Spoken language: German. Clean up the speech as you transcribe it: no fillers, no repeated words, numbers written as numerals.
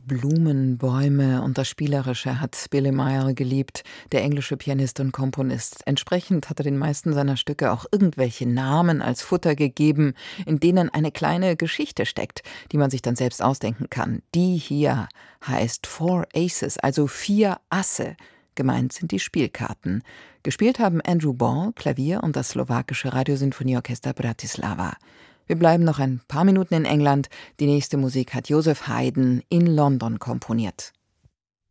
Blumen, Bäume und das Spielerische hat Billy Meyer geliebt, der englische Pianist und Komponist. Entsprechend hat er den meisten seiner Stücke auch irgendwelche Namen als Futter gegeben, in denen eine kleine Geschichte steckt, die man sich dann selbst ausdenken kann. Die hier heißt Four Aces, also 4 Asse. Gemeint sind die Spielkarten. Gespielt haben Andrew Ball, Klavier und das slowakische Radiosinfonieorchester Bratislava. Wir bleiben noch ein paar Minuten in England. Die nächste Musik hat Joseph Haydn in London komponiert.